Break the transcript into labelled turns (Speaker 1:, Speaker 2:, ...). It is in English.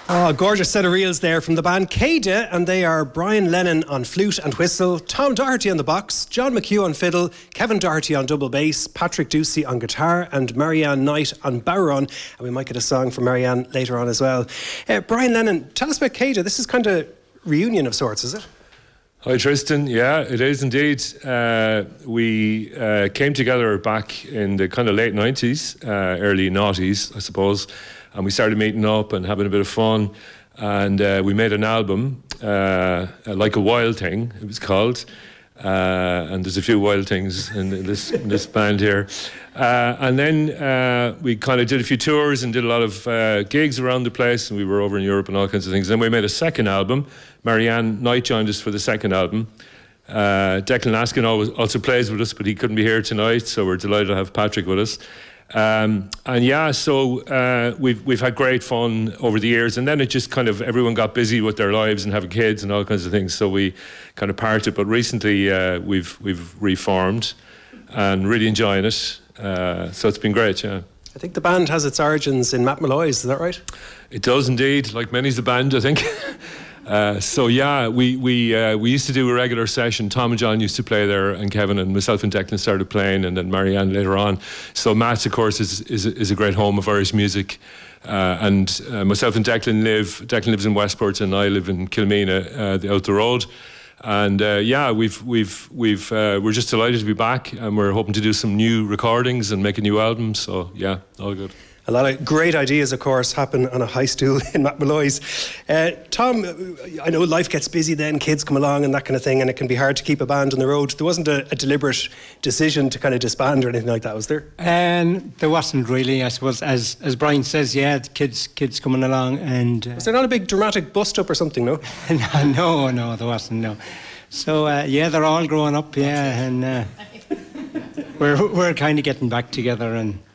Speaker 1: Oh, gorgeous set of reels there from the band Cada, and they are Brian Lennon on flute and whistle, Tom Doherty on the box, John McHugh on fiddle, Kevin Doherty on double bass, Patrick Ducey on guitar, and Marianne Knight on bodhrán. And we might get a song from Marianne later on as well. Brian Lennon, tell us about Cada. This is kind of reunion of sorts, is it?
Speaker 2: Hi Tristan, yeah, it is indeed. We came together back in the kind of late 90s, early noughties, I suppose, and we started meeting up and having a bit of fun, and we made an album, Like a Wild Thing, it was called, and there's a few wild things in this band here. And then we kind of did a few tours and did a lot of gigs around the place, and we were over in Europe and all kinds of things. Then we made a second album. Marianne Knight joined us for the second album. Declan Askin also plays with us, but he couldn't be here tonight, so we're delighted to have Patrick with us. And yeah, so we've had great fun over the years, and then it just kind of, everyone got busy with their lives and having kids and all kinds of things, so we kind of parted. But recently we've reformed and really enjoying it, so it's been great. Yeah,
Speaker 1: I think the band has its origins in Mappmolloy's, is that right?
Speaker 2: It does indeed, like many's the band, I think. So yeah, we used to do a regular session. Tom and John used to play there, and Kevin and myself and Declan started playing, and then Marianne later on. So Matt's, of course, is a great home of Irish music, and myself and Declan lives in Westport, and I live in Kilmena, out the road. And yeah, we're just delighted to be back, and we're hoping to do some new recordings and make a new album. So yeah, all good.
Speaker 1: A lot of great ideas, of course, happen on a high stool in Mappmolloy's. Tom, I know life gets busy then, kids come along and that kind of thing, and it can be hard to keep a band on the road. There wasn't a deliberate decision to kind of disband or anything like that, was there?
Speaker 3: There wasn't really, I suppose. As Brian says, yeah, the kids coming along. And
Speaker 1: was there not a big dramatic bust-up or something, no?
Speaker 3: No, there wasn't, no. So, yeah, they're all growing up, yeah, and we're kind of getting back together, and